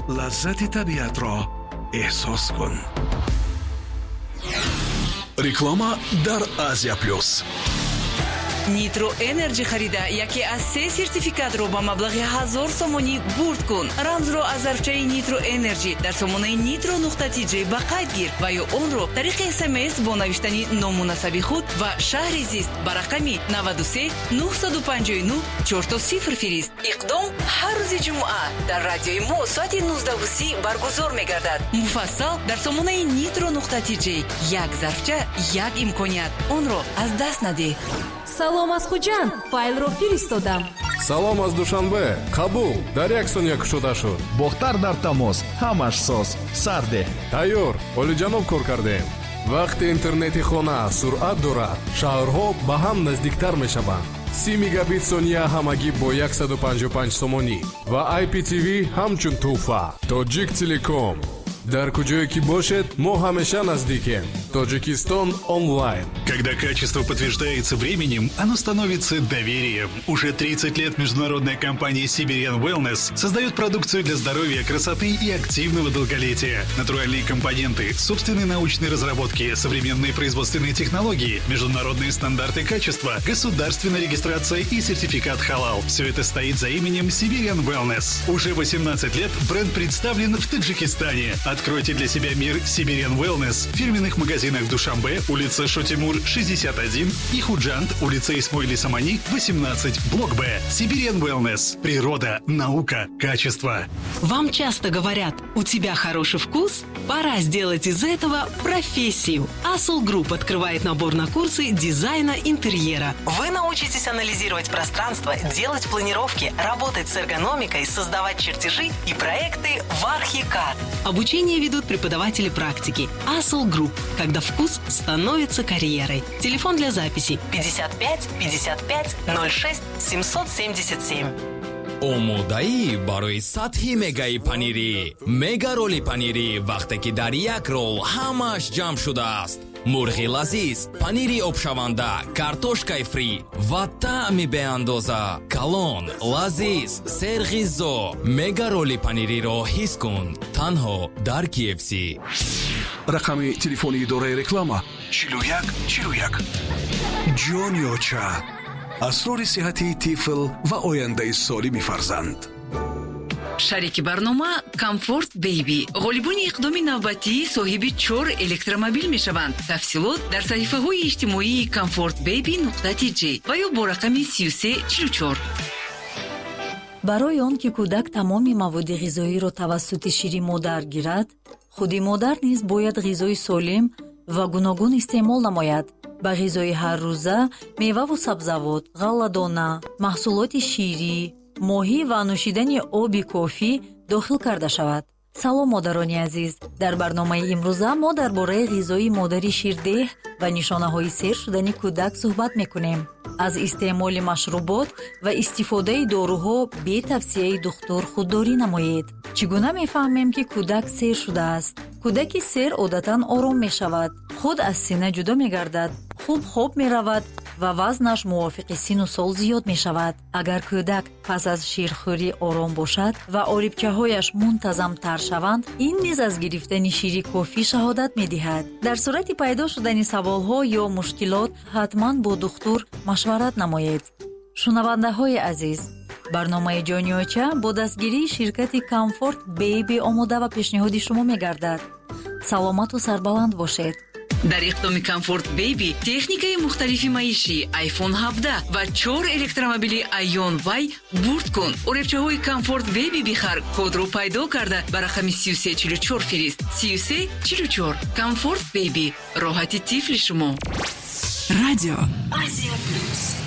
لذت طبیعت را احساس کن. реклама дар Азия Плюс. Nitro Energy харида яке аз 3 сертификатро ба маблағи 1000 сомонӣ бурд кун. Рамзро аз зарфчаи Nitro Energy дар сомонаи nitro.tj ба қайд гир ва ё онро тариқи SMS бо навиштани ному насаби худ ва шаҳри зист ба рақами 93 959 400 фирист. Иқдом ҳар рӯзи ҷумъа дар радиои мо соати 19:30 баргузор мегардад. Муфассал дар сомонаи nitro.tj. Як зарфча, як имконият. Онро аз даст надеҳ. Салом аз Хуҷанд, файлро фиристодам. Салом аз Душанбе, қабул, дар як сония кушода шуд. Бохтар дар тамос, ҳамаш соз, сарде. Тайёр, олиҷаноб кор кардем. Вақти интернети хона суръат дорад, шаҳрҳо ба ҳам наздиктар мешаванд. 30 мегабит сония ҳамагӣ бо 155 сомонӣ ва IPTV ҳамчун туҳфа. Тоҷик Телеком. Дар куҷое ки бошед, мо ҳамеша наздикем. Таджикистон онлайн. Когда качество подтверждается временем, оно становится доверием. Уже 30 лет международная компания Siberian Wellness создает продукцию для здоровья, красоты и активного долголетия. Натуральные компоненты, собственные научные разработки, современные производственные технологии, международные стандарты качества, государственная регистрация и сертификат халал. Все это стоит за именем Siberian Wellness. Уже 18 лет бренд представлен в Таджикистане. Откройте для себя мир Siberian Wellness в фирменных магазинах в Душанбе, улица Шотимур, 61 и Худжанд, улица Исмоили Самани, 18, блок Б. Siberian Wellness. Природа, наука, качество. Вам часто говорят, у тебя хороший вкус? Пора сделать из этого профессию. Asol Group открывает набор на курсы дизайна интерьера. Вы научитесь анализировать пространство, делать планировки, работать с эргономикой, создавать чертежи и проекты в Archicad. Обучение ведут преподаватели практики. Asol Group. Когда вкус становится карьерой. Телефон для записи 55 55 06 777. омодаӣ барои сатҳи мегаи панирӣ. Мега роли панирӣ вақте ки дар як рол ҳамааш ҷамъ шудааст. мурғи лазиз, панири обшаванда, картошкаи фри ва таъми беандоза. калон, лазиз, серғизо. Мега роли панириро ҳис кун. танҳо дар KFC. рақами телефони идораи реклама 41 41. ҷонёча, асрори сиҳати тифл ва ояндаи солими фарзанд. шарики барнома Comfort Baby ғолибони иқдоми навбатӣ соҳиби 4 электромобил мешаванд. тафсилот дар саҳифаҳои иҷтимоии comfortbaby.tj ва ё бо рақами 3344. барои он ки кӯдак тамоми маводи ғизоиро тавассути шири модар гирад, худи модар низ бояд ғизои солим ва гуногун истеъмол намояд. ба ғизои ҳаррӯза меваву сабзавот, ғалладона, маҳсулоти ширӣ, моҳӣ ва нӯшидани оби кофӣ дохил карда шавад. салом модарони азиз, дар барномаи имрӯза мо дар бораи ғизои модари ширдеҳ ва нишонаҳои сер шудани кӯдак суҳбат мекунем. аз истеъмоли машрубот ва истифодаи доруҳо бе тавсияи духтур худдорӣ намоед. чӣ гуна мефаҳмем ки кӯдак сер шудааст? кӯдаки сер одатан ором мешавад, худ аз сина ҷудо мегардад, хуб хоб меравад ва вазнаш мувофиқи сину сол зиёд мешавад. агар кӯдак пас аз ширхӯрӣ ором бошад ва орибчаҳояш мунтазамтар шаванд, ин низ аз гирифтани шири кофӣ шаҳодат медиҳад. дар сурати пайдо шудани саволҳо ё мушкилот ҳатман бо духтур машварат намоед. шунавандаҳои азиз, барномаи ҷонёча бо дастгирии ширкати Comfort Baby омода ва пешниҳоди шумо мегардад. саломату сарбаланд бошед. дар иқдоми Comfort Baby техникаи мухталифи маишӣ iPhone 17 ва 4 электромобили Ion Y бурд кун. оребчаҳои Comfort Baby бихар, кодро пайдо карда ба рақами 3344 фирист. 3344. Comfort Baby. роҳати тифли шумо. Радио Азия Плюс.